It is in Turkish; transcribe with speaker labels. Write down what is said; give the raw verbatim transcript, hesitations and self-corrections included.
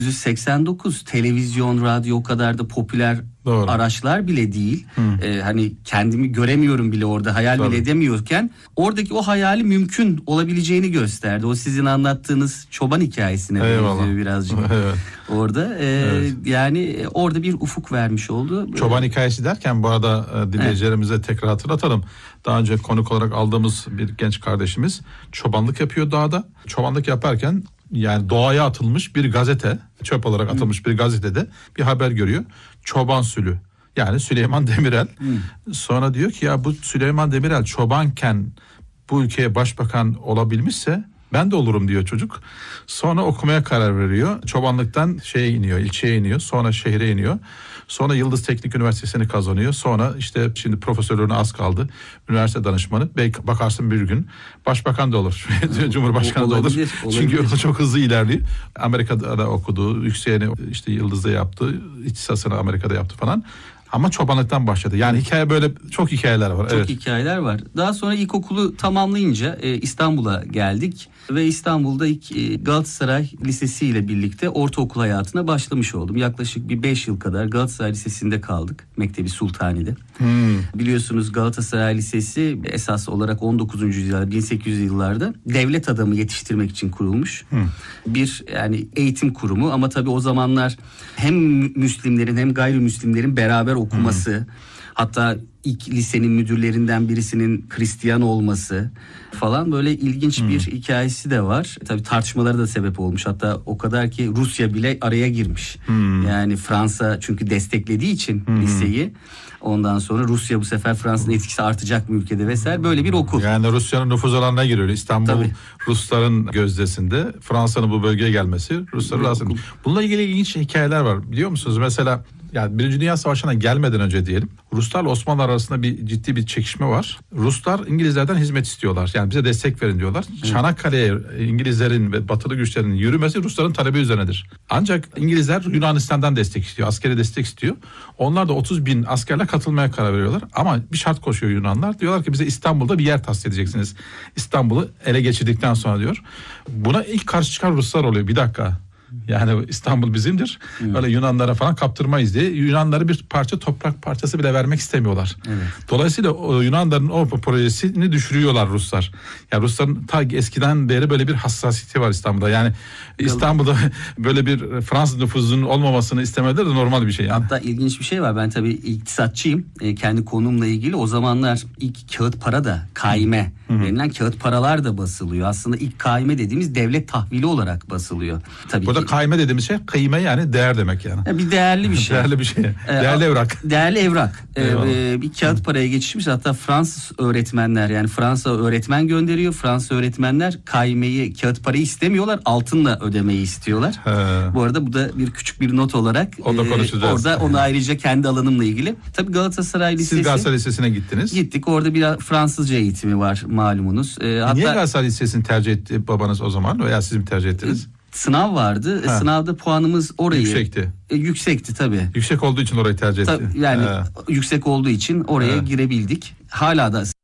Speaker 1: seksen dokuz televizyon, radyo o kadar da popüler
Speaker 2: Doğru.
Speaker 1: araçlar bile değil. Ee, hani kendimi göremiyorum bile orada, hayal
Speaker 2: Tabii.
Speaker 1: bile edemiyorken oradaki o hayali mümkün olabileceğini gösterdi. O sizin anlattığınız çoban hikayesine benziyor birazcık.
Speaker 2: Evet.
Speaker 1: Orada e,
Speaker 2: Evet.
Speaker 1: yani orada bir ufuk vermiş oldu.
Speaker 2: Çoban hikayesi derken bu arada e, dinleyicilerimize evet. tekrar hatırlatalım. Daha önce konuk olarak aldığımız bir genç kardeşimiz çobanlık yapıyor dağda. Çobanlık yaparken yani doğaya atılmış bir gazete, çöp olarak atılmış bir gazetede bir haber görüyor. Çoban Sülü. Yani Süleyman Demirel. Hmm. Sonra diyor ki ya bu Süleyman Demirel çobanken bu ülkeye başbakan olabilmişse ben de olurum diyor çocuk. Sonra okumaya karar veriyor. Çobanlıktan şeye iniyor, ilçeye iniyor. Sonra şehre iniyor. Sonra Yıldız Teknik Üniversitesi'ni kazanıyor. Sonra işte şimdi profesörlüğüne az kaldı. Üniversite danışmanı. Belki bakarsın bir gün başbakan da olur. Cumhurbaşkanı da olur. Olabilir, çünkü o çok hızlı ilerliyor. Amerika'da da okudu. Yükseğini işte Yıldız'da yaptı. İhtisasını Amerika'da yaptı falan. Ama çobanlıktan başladı. Yani hikaye böyle çok hikayeler var.
Speaker 1: Çok
Speaker 2: evet.
Speaker 1: hikayeler var. Daha sonra ilkokulu tamamlayınca e, İstanbul'a geldik ve İstanbul'da ilk e, Galatasaray Lisesi ile birlikte ortaokul hayatına başlamış oldum. Yaklaşık bir beş yıl kadar Galatasaray Lisesi'nde kaldık. Mektebi Sultani'de. Hmm. Biliyorsunuz Galatasaray Lisesi esas olarak on dokuzuncu yüzyılda, bin sekiz yüz yıllarda devlet adamı yetiştirmek için kurulmuş. Hmm. Bir yani eğitim kurumu ama tabii o zamanlar hem Müslümanların hem gayrimüslimlerin beraber okuması, hmm. hatta ilk lisenin müdürlerinden birisinin Hristiyan olması falan böyle ilginç hmm. bir hikayesi de var. Tabii tartışmalara da sebep olmuş. Hatta o kadar ki Rusya bile araya girmiş. Hmm. Yani Fransa çünkü desteklediği için hmm. liseyi. Ondan sonra Rusya bu sefer Fransa'nın etkisi artacak mı ülkede vesaire, böyle bir okul.
Speaker 2: Yani Rusya'nın nüfuz alanına giriyor. İstanbul Tabii. Rusların gözdesinde, Fransa'nın bu bölgeye gelmesi Rusların aslında. Bununla ilgili ilginç hikayeler var biliyor musunuz? Mesela yani Birinci Dünya Savaşı'na gelmeden önce diyelim, Ruslarla Osmanlılar arasında bir ciddi bir çekişme var. Ruslar İngilizlerden hizmet istiyorlar. Yani bize destek verin diyorlar. Hı. Çanakkale'ye İngilizlerin ve batılı güçlerin yürümesi Rusların talebi üzerinedir. Ancak İngilizler Yunanistan'dan destek istiyor. Askeri destek istiyor. Onlar da otuz bin askerle katılmaya karar veriyorlar. Ama bir şart koşuyor Yunanlar. Diyorlar ki bize İstanbul'da bir yer tahsis edeceksiniz. İstanbul'u ele geçirdikten sonra diyor. Buna ilk karşı çıkan Ruslar oluyor. Bir dakika. Yani İstanbul bizimdir. Evet. Öyle Yunanlara falan kaptırmayız diye Yunanlara bir parça toprak parçası bile vermek istemiyorlar. Evet. Dolayısıyla o Yunanların o projesini düşürüyorlar Ruslar. Yani Rusların ta eskiden beri böyle bir hassasiyeti var İstanbul'da. Yani İstanbul'da böyle bir Fransız nüfuzunun olmamasını istemeleri de normal bir şey. Yani.
Speaker 1: Hatta ilginç bir şey var. Ben tabii iktisatçıyım. E, kendi konumla ilgili. O zamanlar ilk kağıt para da kaime denilen kağıt paralar da basılıyor. Aslında ilk kaime dediğimiz devlet tahvili olarak basılıyor. Tabii
Speaker 2: Burada
Speaker 1: ki.
Speaker 2: Kaime dediğimiz şey kıyme yani değer demek yani.
Speaker 1: Ya bir değerli bir şey.
Speaker 2: değerli bir şey. Değerli evrak.
Speaker 1: Değerli evrak. Ee, bir kağıt paraya geçişmiş. Hatta Fransız öğretmenler yani Fransa öğretmen gönderiyor. Fransız öğretmenler kaymeyi, kağıt parayı istemiyorlar. Altınla ödemeyi istiyorlar. He. Bu arada bu da bir küçük bir not olarak.
Speaker 2: Onu konuşacağız.
Speaker 1: E, orada onu ayrıca kendi alanımla ilgili. Tabii Galatasaray Lisesi.
Speaker 2: Siz Galatasaray Lisesi'ne gittiniz.
Speaker 1: Gittik. Orada biraz Fransızca eğitimi var malumunuz. Ee, hatta,
Speaker 2: Niye Galatasaray Lisesi'ni tercih etti babanız o zaman veya siz mi tercih ettiniz?
Speaker 1: Sınav vardı. Ha. Sınavda puanımız orayı.
Speaker 2: Yüksekti.
Speaker 1: E, yüksekti tabii.
Speaker 2: Yüksek olduğu için orayı tercih etti.
Speaker 1: Tabii, yani ha. yüksek olduğu için oraya ha. girebildik. Hala da